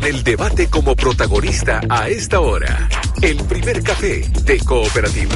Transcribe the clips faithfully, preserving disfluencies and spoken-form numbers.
el debate como protagonista a esta hora. El primer café de Cooperativa.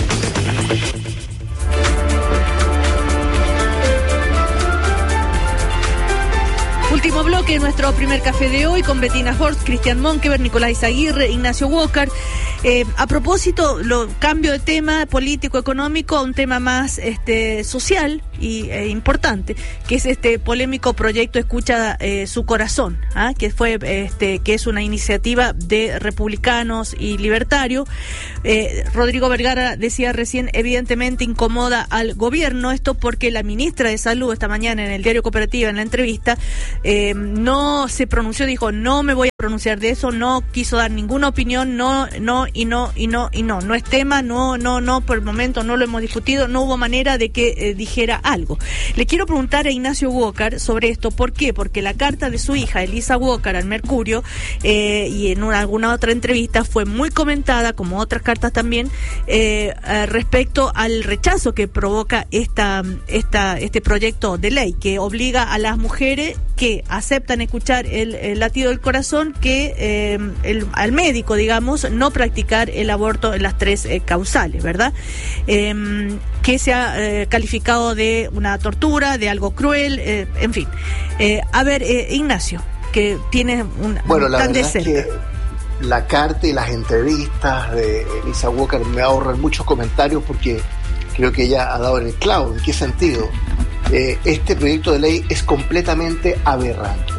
Último bloque de nuestro primer café de hoy con Bettina Horst, Cristian Monkeberg, Nicolás Izaguirre, Ignacio Walker. Eh, a propósito, lo cambio de tema político-económico a un tema más este, social y eh, importante, que es este polémico proyecto Escucha eh, su corazón, ¿ah? que fue este que es una iniciativa de republicanos y libertarios. Eh, Rodrigo Vergara decía recién, evidentemente incomoda al gobierno, esto porque la ministra de Salud esta mañana en el diario Cooperativa, en la entrevista, eh, no se pronunció, dijo, no me voy a pronunciar de eso, no quiso dar ninguna opinión, no, no, y no, y no, y no, no es tema, no, no, no, por el momento no lo hemos discutido, no hubo manera de que eh, dijera algo. Le quiero preguntar a Ignacio Walker sobre esto, ¿por qué? Porque la carta de su hija, Elisa Walker, al Mercurio, eh, y en una, alguna otra entrevista fue muy comentada, como otras cartas también, eh, eh, respecto al rechazo que provoca esta, esta, este proyecto de ley, que obliga a las mujeres que aceptan escuchar el, el latido del corazón, que eh, el, al médico, digamos, no practicar el aborto en las tres eh, causales, ¿verdad? Eh, que se ha eh, calificado de una tortura, de algo cruel, eh, en fin. Eh, a ver, eh, Ignacio, que tiene un, bueno, un la tan de verdad cerca. Es que la carta y las entrevistas de Elisa Walker me ahorran muchos comentarios porque creo que ella ha dado en el clavo. ¿En qué sentido? Eh, este proyecto de ley es completamente aberrante.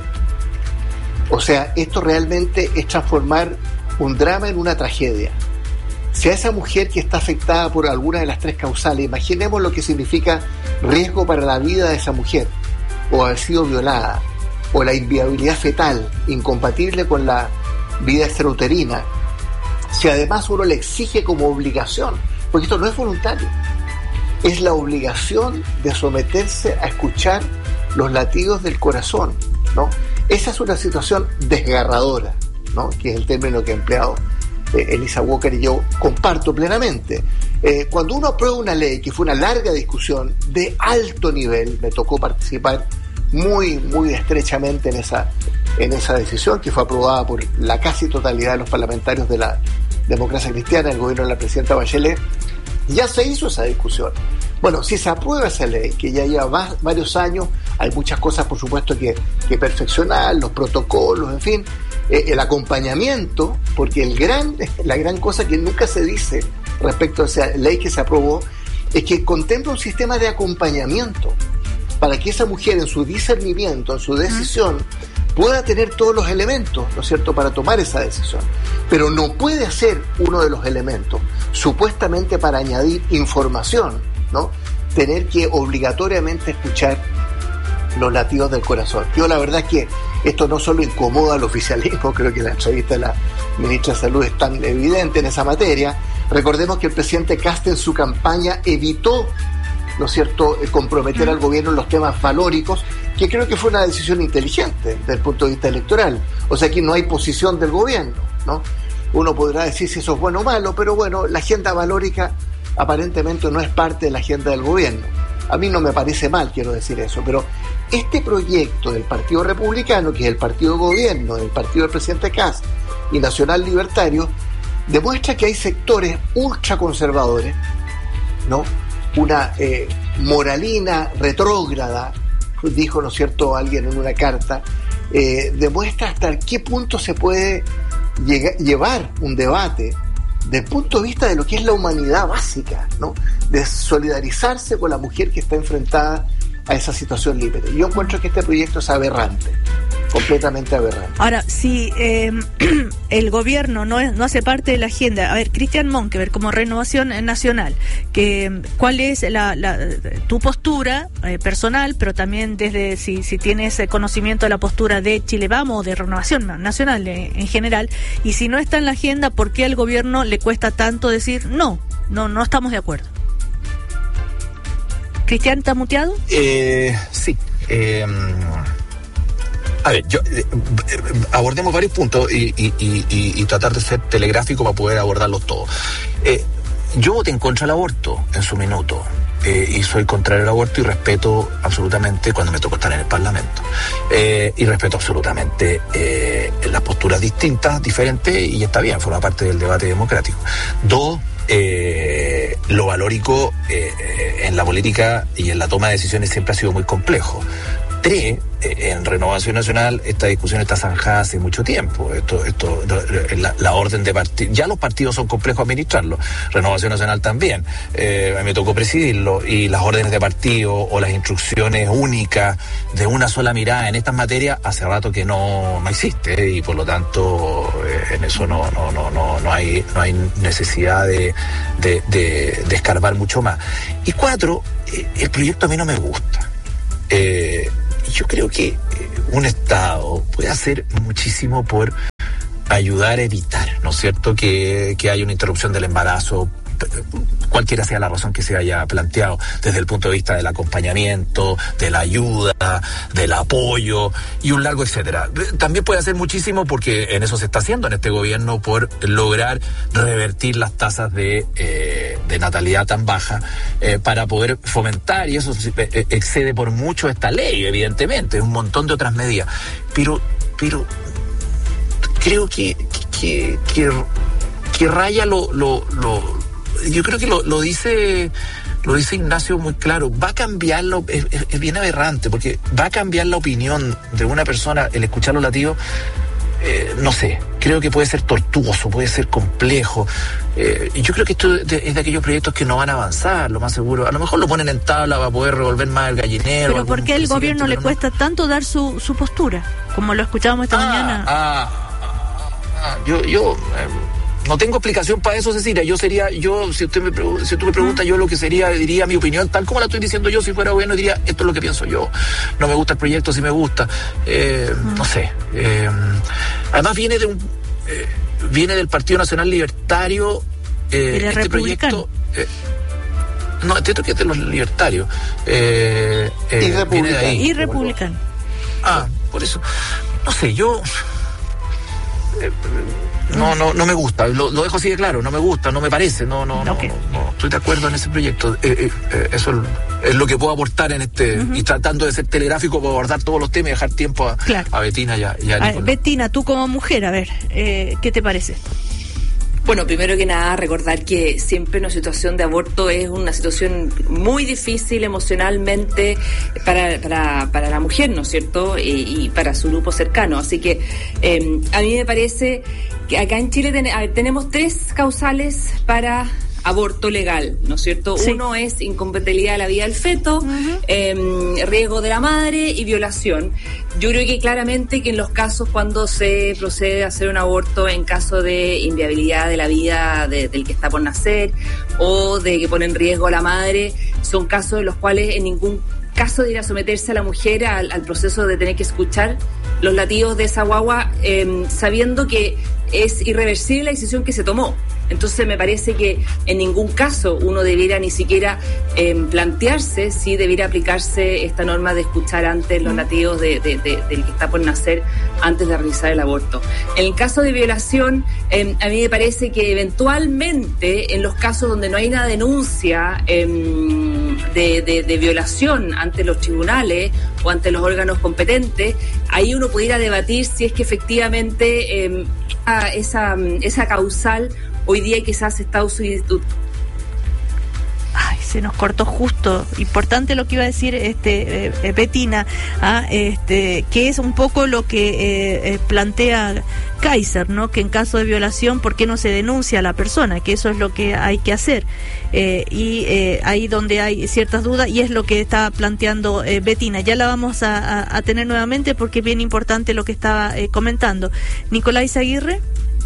O sea, esto realmente es transformar un drama en una tragedia. Si a esa mujer que está afectada por alguna de las tres causales, imaginemos lo que significa riesgo para la vida de esa mujer, o haber sido violada, o la inviabilidad fetal, incompatible con la vida extrauterina, si además uno le exige como obligación, porque esto no es voluntario, es la obligación de someterse a escuchar los latidos del corazón, ¿no? Esa es una situación desgarradora, ¿no? Que es el término que ha empleado eh, Elisa Walker y yo comparto plenamente. Eh, cuando uno aprueba una ley, que fue una larga discusión de alto nivel, me tocó participar muy, muy estrechamente en esa, en esa decisión, que fue aprobada por la casi totalidad de los parlamentarios de la democracia cristiana, el gobierno de la presidenta Bachelet. Ya se hizo esa discusión. Bueno, si se aprueba esa ley, que ya lleva va, varios años, hay muchas cosas, por supuesto, que, que perfeccionar, los protocolos, en fin, eh, el acompañamiento, porque el gran, la gran cosa que nunca se dice respecto a esa ley que se aprobó, es que contempla un sistema de acompañamiento para que esa mujer en su discernimiento, en su decisión, pueda tener todos los elementos, ¿no es cierto?, para tomar esa decisión. Pero no puede ser uno de los elementos, supuestamente para añadir información, ¿no?, tener que obligatoriamente escuchar los latidos del corazón. Yo la verdad es que esto no solo incomoda al oficialismo, creo que la entrevista de la ministra de Salud es tan evidente en esa materia. Recordemos que el presidente Kast en su campaña evitó, ¿no es cierto?, comprometer al gobierno en los temas valóricos, que creo que fue una decisión inteligente desde el punto de vista electoral. O sea, aquí no hay posición del gobierno, ¿no? Uno podrá decir si eso es bueno o malo, pero bueno, la agenda valórica aparentemente no es parte de la agenda del gobierno. A mí no me parece mal, quiero decir eso, pero este proyecto del Partido Republicano, que es el partido de gobierno, del partido del presidente Kast y Nacional Libertario, demuestra que hay sectores ultraconservadores, ¿no?, una eh, moralina retrógrada, dijo, ¿no es cierto?, alguien en una carta, eh, demuestra hasta qué punto se puede llega, llevar un debate desde el punto de vista de lo que es la humanidad básica, ¿no?, de solidarizarse con la mujer que está enfrentada a esa situación límite. Yo encuentro que este proyecto es aberrante, completamente aberrante. Ahora, si eh, el gobierno no, es, no hace parte de la agenda, a ver, Cristian Monkeberg, como Renovación Nacional, que ¿cuál es la, la tu postura eh, personal, pero también desde si, si tienes conocimiento de la postura de Chile Vamos o de Renovación Nacional eh, en general, y si no está en la agenda, ¿por qué al gobierno le cuesta tanto decir no, no, no estamos de acuerdo? ¿Cristian, está muteado? Eh, sí. Eh, a ver, yo, eh, abordemos varios puntos y, y, y, y tratar de ser telegráfico para poder abordarlos todos. Eh, yo voté en contra del aborto en su minuto. eh, y soy contrario al aborto y respeto absolutamente cuando me tocó estar en el Parlamento. Eh, y respeto absolutamente eh, las posturas distintas, diferentes, y está bien, forma parte del debate democrático. Dos, eh, lo valórico eh, en la política y en la toma de decisiones siempre ha sido muy complejo. Tres, en Renovación Nacional esta discusión está zanjada hace mucho tiempo. Esto, esto, la, la orden de partido, ya los partidos son complejos administrarlo. Renovación Nacional también. Eh, a mí me tocó presidirlo, y las órdenes de partido o las instrucciones únicas de una sola mirada en estas materias hace rato que no, no existe, y por lo tanto eh, en eso no, no, no, no, no hay, no hay necesidad de, de, de, de escarbar mucho más. Y cuatro, eh, el proyecto a mí no me gusta. Eh, Yo creo que un Estado puede hacer muchísimo por ayudar a evitar, ¿no es cierto?, que, que haya una interrupción del embarazo, cualquiera sea la razón que se haya planteado, desde el punto de vista del acompañamiento, de la ayuda, del apoyo y un largo etcétera. También puede hacer muchísimo, porque en eso se está haciendo en este gobierno, por lograr revertir las tasas de, eh, de natalidad tan baja, eh, para poder fomentar, y eso excede por mucho esta ley, evidentemente, un montón de otras medidas. Pero, pero creo que, que, que, que raya lo, lo, lo yo creo que lo, lo dice lo dice Ignacio muy claro. Va a cambiar, lo, es, es bien aberrante, porque va a cambiar la opinión de una persona el escuchar los latidos. Eh, no sé, creo que puede ser tortuoso, puede ser complejo. Eh, y yo creo que esto es de, es de aquellos proyectos que no van a avanzar, lo más seguro. A lo mejor lo ponen en tabla para poder revolver más el gallinero. Pero ¿por qué al gobierno le no... cuesta tanto dar su, su postura? Como lo escuchábamos esta ah, mañana. Ah, ah, ah, yo, yo eh, no tengo explicación para eso, Cecilia. Yo sería, yo, si usted me, si usted me pregunta, yo lo que sería, diría mi opinión, tal como la estoy diciendo yo, si fuera gobierno, diría, esto es lo que pienso yo. No me gusta el proyecto, sí me gusta. Eh, mm. No sé. Eh, además viene de un, eh, viene del Partido Nacional Libertario, eh, ¿Y de este proyecto. Eh, no, este que es de los libertarios. Eh, eh, y republicano. Y republicano. Ah, por eso. No sé, yo. Eh, No, no, no me gusta, lo, lo dejo así de claro, no me gusta, no me parece, no, no, okay. no, no, no estoy de acuerdo en ese proyecto. Eh, eh, eso es, es lo que puedo aportar en este, uh-huh. y tratando de ser telegráfico para abordar todos los temas y dejar tiempo a, claro. a Betina y a, y a a ver, Betina, tú como mujer, a ver, eh, ¿qué te parece? Bueno, primero que nada, recordar que siempre una situación de aborto es una situación muy difícil emocionalmente para, para, para la mujer, ¿no es cierto? Y, y para su grupo cercano. Así que eh, a mí me parece que acá en Chile ten, ver, tenemos tres causales para aborto legal, ¿no es cierto? Sí. Uno es incompatibilidad de la vida del feto, uh-huh. eh, riesgo de la madre y violación. Yo creo que claramente que en los casos cuando se procede a hacer un aborto en caso de inviabilidad de la vida de, del que está por nacer o de que pone en riesgo a la madre, son casos en los cuales en ningún caso de ir a someterse a la mujer al, al proceso de tener que escuchar los latidos de esa guagua, eh, sabiendo que es irreversible la decisión que se tomó. Entonces me parece que en ningún caso uno debiera ni siquiera eh, plantearse si debiera aplicarse esta norma de escuchar antes los latidos de, de, de, del que está por nacer antes de realizar el aborto. En el caso de violación, eh, a mí me parece que eventualmente en los casos donde no hay una denuncia eh, de, de, de violación ante los tribunales o ante los órganos competentes, ahí uno pudiera debatir si es que efectivamente eh, esa, esa causal hoy día quizás está usando. Ay, se nos cortó justo. Importante lo que iba a decir este eh, Betina, ah, este, que es un poco lo que eh, eh, plantea Kaiser, ¿no? Que en caso de violación, ¿por qué no se denuncia a la persona? Que eso es lo que hay que hacer. Eh, y eh, ahí donde hay ciertas dudas, y es lo que está planteando eh, Betina. Ya la vamos a, a, a tener nuevamente porque es bien importante lo que estaba eh, comentando. Nicolás Aguirre.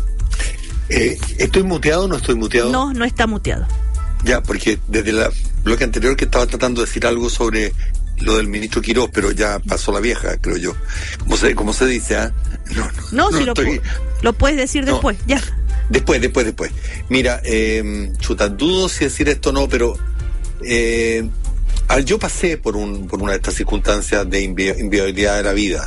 Eh, ¿Estoy muteado o no estoy muteado? No, no está muteado. Ya, porque desde el bloque anterior que estaba tratando de decir algo sobre lo del ministro Quirós, pero ya pasó la vieja, creo yo. Como se, como se dice, ¿ah? ¿eh? No, no, no, no si estoy... lo, lo puedes decir después, no. ya. Después, después, después. Mira, eh, chuta, dudo si decir esto o no, pero eh, yo pasé por, un, por una de estas circunstancias de invi- inviabilidad de la vida.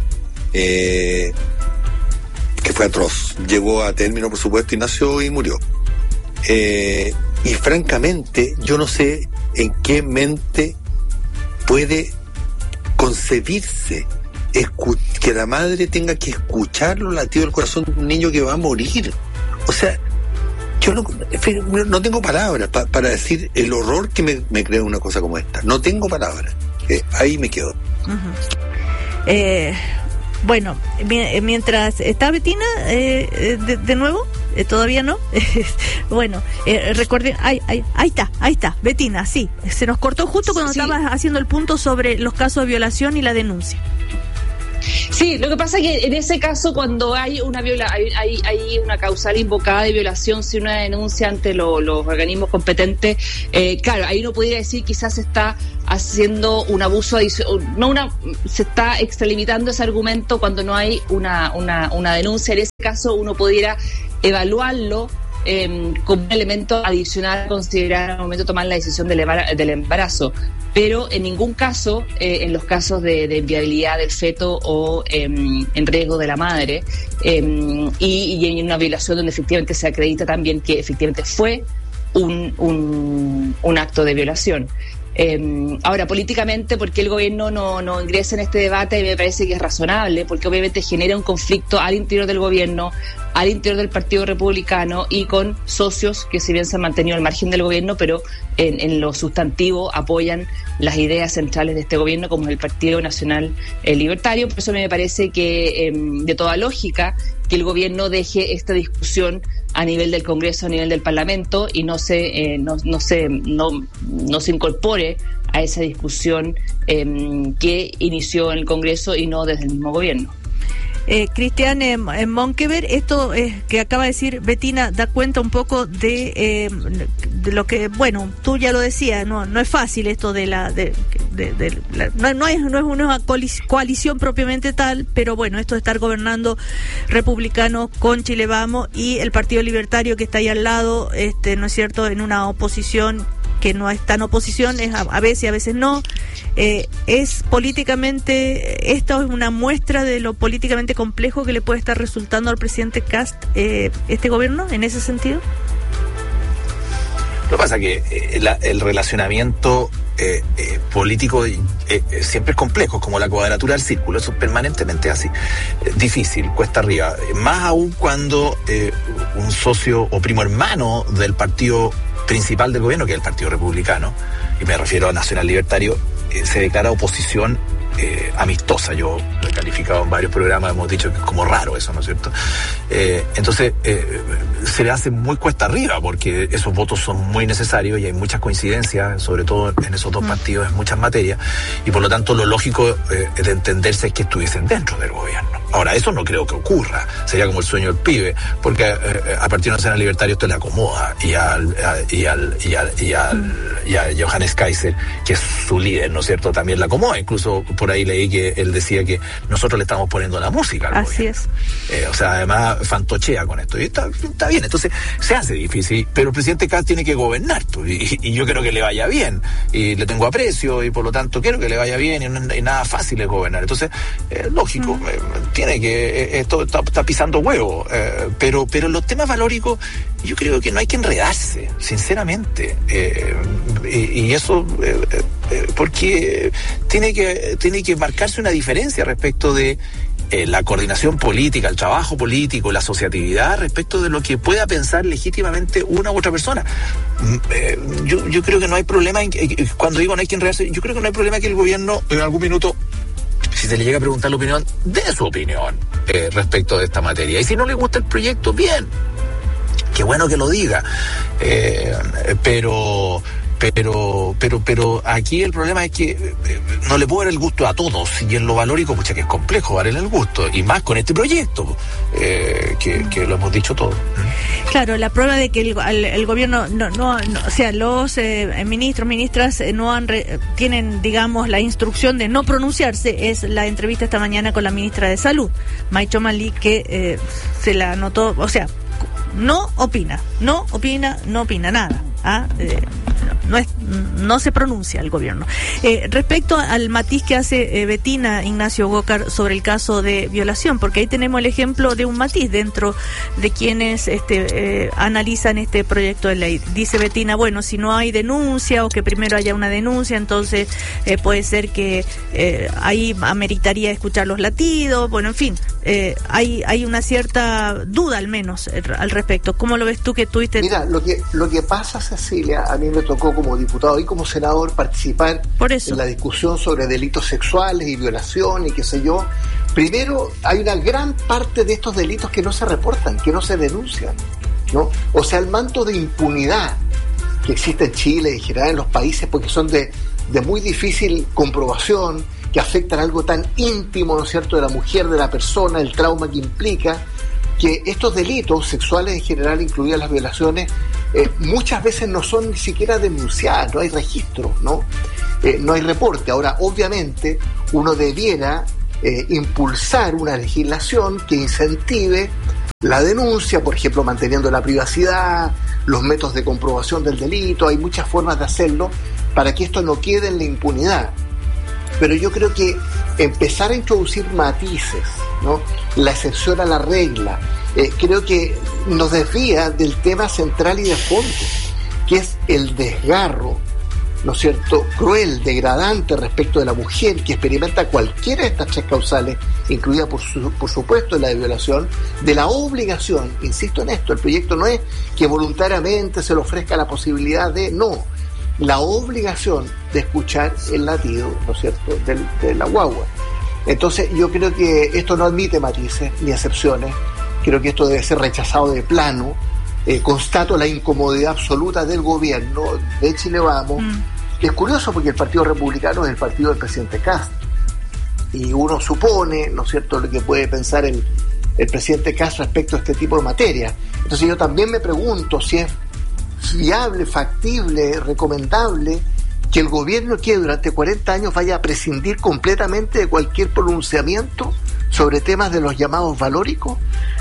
Eh... que fue atroz, llegó a término por supuesto y nació y murió, eh, y francamente yo no sé en qué mente puede concebirse escu- que la madre tenga que escuchar los latidos del corazón de un niño que va a morir. O sea, yo no, no tengo palabras pa, para decir el horror que me, me crea una cosa como esta. No tengo palabras. Eh, ahí me quedo. Uh-huh. Eh, bueno, mientras está Betina, eh, de, de nuevo, eh, todavía no. Bueno, eh, recuerden, ahí, ahí, ahí está, ahí está, Betina, sí. Se nos cortó justo cuando sí. estabas haciendo el punto sobre los casos de violación y la denuncia. Sí, lo que pasa es que en ese caso, cuando hay una viola, hay, hay, hay una causal invocada de violación, si una denuncia ante lo, los organismos competentes, eh, claro, ahí uno podría decir quizás se está haciendo un abuso adicional, no una, se está extralimitando ese argumento cuando no hay una, una, una denuncia. En ese caso uno pudiera evaluarlo Eh, como un elemento adicional a considerar al momento de tomar la decisión del, del embarazo, pero en ningún caso, eh, en los casos de, de inviabilidad del feto o eh, en riesgo de la madre, eh, y, y en una violación donde efectivamente se acredita también que efectivamente fue un, un, un acto de violación. Eh, ahora, políticamente, ¿por qué el gobierno no, no ingresa en este debate? Me parece que es razonable, porque obviamente genera un conflicto al interior del gobierno, al interior del Partido Republicano y con socios que, si bien se han mantenido al margen del gobierno, pero en, en lo sustantivo apoyan las ideas centrales de este gobierno, como es el Partido Nacional eh, Libertario. Por eso me parece que, eh, de toda lógica, que el gobierno deje esta discusión a nivel del Congreso, a nivel del Parlamento, y no se eh, no, no se no, no se incorpore a esa discusión eh, que inició en el Congreso y no desde el mismo gobierno. Eh, Cristian eh, Monkeberg, esto eh, que acaba de decir Betina da cuenta un poco de, eh, de lo que, bueno, tú ya lo decías, no no es fácil esto de la, de, de, de la no, no, es, no es una coalición propiamente tal, pero bueno, esto de estar gobernando republicanos con Chile Vamos y el Partido Libertario que está ahí al lado, este, ¿no es cierto?, en una oposición que no está en oposición, es a, a veces y a veces no. Eh, es políticamente, esto es una muestra de lo políticamente complejo que le puede estar resultando al presidente Kast eh, este gobierno, en ese sentido. Lo que pasa es que eh, la, el relacionamiento eh, eh, político eh, eh, siempre es complejo, como la cuadratura del círculo, eso es permanentemente así. Eh, difícil, cuesta arriba. Más aún cuando eh, un socio o primo hermano del partido principal del gobierno, que es el Partido Republicano, y me refiero a Nacional Libertario, eh, se declara oposición eh, amistosa. Yo lo he calificado en varios programas, hemos dicho que es como raro eso, ¿no es cierto? Eh, entonces, eh, se le hace muy cuesta arriba, porque esos votos son muy necesarios y hay muchas coincidencias, sobre todo en esos dos partidos, en muchas materias, y por lo tanto lo lógico eh, de entenderse es que estuviesen dentro del gobierno. Ahora, eso no creo que ocurra, sería como el sueño del pibe, porque eh, a Partido Nacional Libertario esto le acomoda, y al, a, y al, y al, y al, y a Johannes Kaiser, que es su líder, ¿no es cierto?, también la acomoda. Incluso por ahí leí que él decía que nosotros le estamos poniendo la música al Así gobierno. es. Eh, o sea, además fantochea con esto, y está, está bien. Entonces, se hace difícil, pero el presidente Kast tiene que gobernar, y, y yo quiero que le vaya bien, y le tengo aprecio, y por lo tanto quiero que le vaya bien, y, no, y nada fácil es gobernar. Entonces, eh, lógico, mm. eh, tiene que, eh, esto está, está pisando huevo, eh, pero, pero en los temas valóricos, yo creo que no hay que enredarse, sinceramente, eh, y, y eso, eh, eh, porque tiene que, tiene que marcarse una diferencia respecto de Eh, la coordinación política, el trabajo político, la asociatividad respecto de lo que pueda pensar legítimamente una u otra persona. Eh, yo, yo creo que no hay problema, en, eh, cuando digo no hay que enredarse, yo creo que no hay problema que el gobierno en algún minuto, si se le llega a preguntar la opinión, dé su opinión eh, respecto de esta materia. Y si no le gusta el proyecto, bien, qué bueno que lo diga, eh, pero... Pero, pero, pero aquí el problema es que eh, no le puedo dar el gusto a todos, y en lo valórico, pucha, que es complejo darle el gusto, y más con este proyecto, eh, que, que lo hemos dicho todo. Claro, la prueba de que el, el, el gobierno, no, no, no, o sea, los eh, ministros, ministras eh, no han re, tienen, digamos, la instrucción de no pronunciarse, es la entrevista esta mañana con la ministra de Salud, Maicho Malí, que eh, se la anotó, o sea, no opina, no opina, no opina nada. ¿ah? Eh, no, no es no se pronuncia el gobierno. Eh, respecto al matiz que hace eh, Betina, Ignacio Walker, sobre el caso de violación, porque ahí tenemos el ejemplo de un matiz dentro de quienes este, eh, analizan este proyecto de ley. Dice Betina, bueno, si no hay denuncia o que primero haya una denuncia, entonces eh, puede ser que eh, ahí ameritaría escuchar los latidos, bueno, en fin, eh, hay hay una cierta duda al menos eh, al respecto. ¿Cómo lo ves tú que tuviste? Mira, lo que lo que pasa, Cecilia, a mí me tocó como diputado y como senador participar Por eso. en la discusión sobre delitos sexuales y violación y qué sé yo. Primero, hay una gran parte de estos delitos que no se reportan, que no se denuncian, ¿no? O sea, el manto de impunidad que existe en Chile y en general en los países, porque son de, de muy difícil comprobación, que afectan algo tan íntimo, ¿no es cierto?, de la mujer, de la persona, el trauma que implica, que estos delitos sexuales en general, incluidas las violaciones, eh, muchas veces no son ni siquiera denunciadas, no hay registro, ¿no? Eh, no hay reporte. Ahora, obviamente, uno debiera eh, impulsar una legislación que incentive la denuncia, por ejemplo, manteniendo la privacidad, los métodos de comprobación del delito, hay muchas formas de hacerlo para que esto no quede en la impunidad. Pero yo creo que empezar a introducir matices, ¿no?, la excepción a la regla, eh, creo que nos desvía del tema central y de fondo, que es el desgarro, ¿no es cierto?, cruel, degradante respecto de la mujer que experimenta cualquiera de estas tres causales, incluida por, su, por supuesto la de violación, de la obligación, insisto en esto, el proyecto no es que voluntariamente se le ofrezca la posibilidad de, no, la obligación de escuchar el latido, ¿no es cierto?, del, de la guagua. Entonces yo creo que esto no admite matices ni excepciones, creo que esto debe ser rechazado de plano. Eh, constato la incomodidad absoluta del gobierno de Chile Vamos. Mm. Es curioso porque el Partido Republicano es el partido del presidente Kast, y uno supone, ¿no es cierto?, lo que puede pensar el, el presidente Kast respecto a este tipo de materia. Entonces yo también me pregunto si es viable, factible, recomendable que el gobierno que durante cuarenta años vaya a prescindir completamente de cualquier pronunciamiento sobre temas de los llamados valóricos.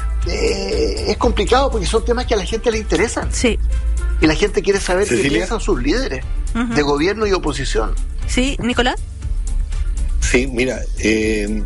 Eh, es complicado porque son temas que a la gente le interesan. Sí. Y la gente quiere saber Cecilia, qué piensan sus líderes, uh-huh, de gobierno y oposición. Sí, Nicolás. Sí, mira, eh,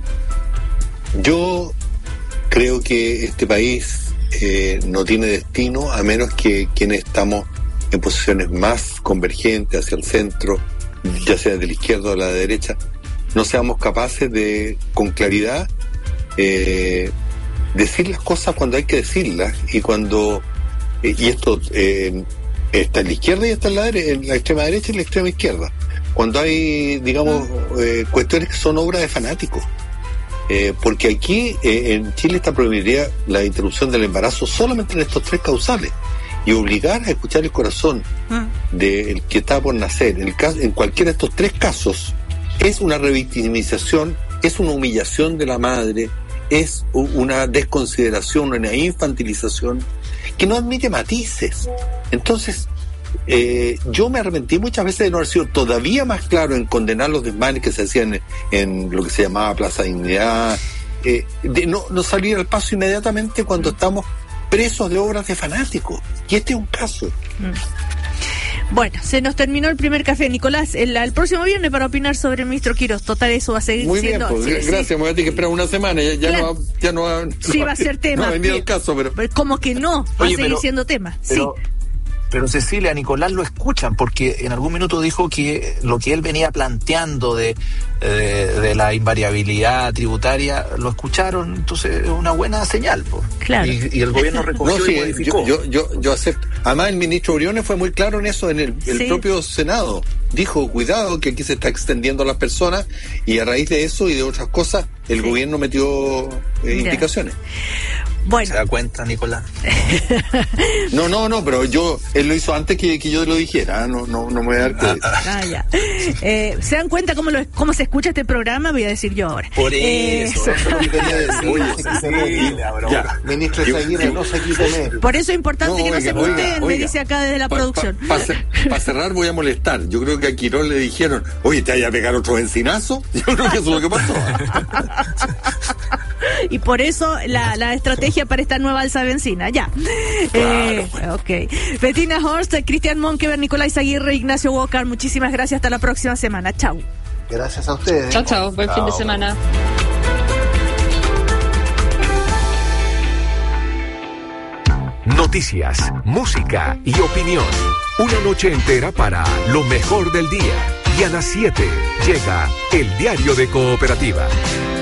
yo creo que este país Eh, no tiene destino a menos que quienes estamos en posiciones más convergentes hacia el centro, ya sea de la izquierda o de la derecha, no seamos capaces de, con claridad, eh, decir las cosas cuando hay que decirlas, y cuando eh, y esto eh, está en la izquierda y está en la, en la extrema derecha y la extrema izquierda, cuando hay, digamos, eh, cuestiones que son obras de fanáticos. Eh, porque aquí eh, en Chile está prohibida la interrupción del embarazo solamente en estos tres causales, y obligar a escuchar el corazón mm. del que está por nacer el caso, en cualquiera de estos tres casos, es una revictimización, es una humillación de la madre, es una desconsideración, una infantilización que no admite matices. Entonces Eh, yo me arrepentí muchas veces de no haber sido todavía más claro en condenar los desmanes que se hacían en, en lo que se llamaba Plaza Dignidad, eh, de no, no salir al paso inmediatamente cuando estamos presos de obras de fanáticos, y este es un caso. Mm. Bueno, se nos terminó el primer café, Nicolás. El, el próximo viernes para opinar sobre el ministro Quirós. Total, eso va a seguir Muy siendo... bien, pues, sí, gracias, sí. me voy a tener que esperar una semana. Ya, ya claro. no, ya no, no sí, va a ser tema. No ha venido el caso, pero... Como que no, va Oye, a seguir pero, siendo tema. Pero, sí. Pero Cecilia, a Nicolás lo escuchan, porque en algún minuto dijo que lo que él venía planteando de, de, de la invariabilidad tributaria, lo escucharon, entonces es una buena señal, pues. Claro. Y, y el gobierno recogió no, sí, y modificó. Yo, yo, yo, yo acepto. Además, el ministro Briones fue muy claro en eso, en el, el sí. propio Senado. Dijo, cuidado, que aquí se está extendiendo a las personas, y a raíz de eso y de otras cosas, el sí. gobierno metió eh, indicaciones. Bueno. ¿Se da cuenta, Nicolás? No, no, no, pero yo, él lo hizo antes que, que yo lo dijera, no, no, no me voy a dar crédito. Ah, ya. Eh, ¿Se dan cuenta cómo, lo, cómo se escucha este programa? Voy a decir yo ahora. Por eso, eso. eso es lo que quería decir. Oye, Cecilia, bro. Ya. Ministro Izaguirre, no se quite. Por eso es importante no, que no oiga, se punten, oiga, me oiga. dice acá desde la pa, producción. Para pa, pa cerrar voy a molestar. Yo creo que a Quirós le dijeron, oye, ¿te vaya a pegar otro encinazo? Yo creo que eso es lo que pasó. Y por eso la, la estrategia para esta nueva alza de benzina, ya. Claro. Eh, ok. Bettina Horst, Cristian Monkeberg, Nicolás Aguirre, Ignacio Walker, muchísimas gracias. Hasta la próxima semana. Chau. Gracias a ustedes. Chao, chao. Buen Chao. fin de semana. Noticias, música y opinión. Una noche entera para lo mejor del día. Y a las siete llega el Diario de Cooperativa.